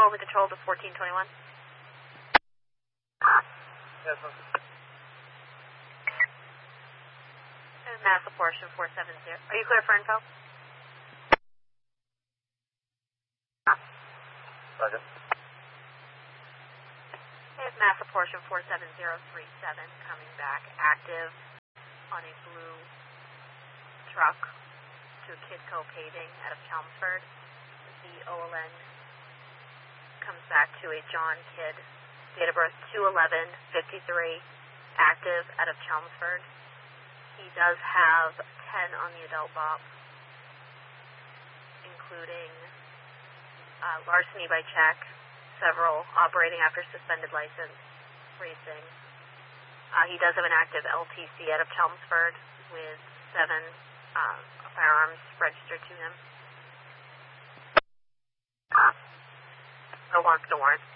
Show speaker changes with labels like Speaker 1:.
Speaker 1: Golden Control to 1421.
Speaker 2: Yes, ma'am.
Speaker 1: Massa portion 470. Are you clear for info?
Speaker 2: Roger.
Speaker 1: There's Massa portion 47037 coming back active on a blue truck to Kidco Paving out of Chelmsford. The OLN comes back to a John Kidd, date of birth 2/11/53, active out of Chelmsford. He does have 10 on the adult BOP, including larceny by check, several operating after suspended license, racing. He does have an active LTC out of Chelmsford with 7 firearms registered to him. No warrant for the warrant.